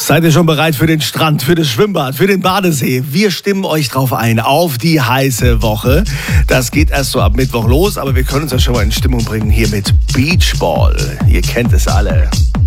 Seid ihr schon bereit für den Strand, für das Schwimmbad, für den Badesee? Wir stimmen euch drauf ein, auf die heiße Woche. Das geht erst so ab Mittwoch los, aber wir können uns ja schon mal in Stimmung bringen hier mit Beachball. Ihr kennt es alle.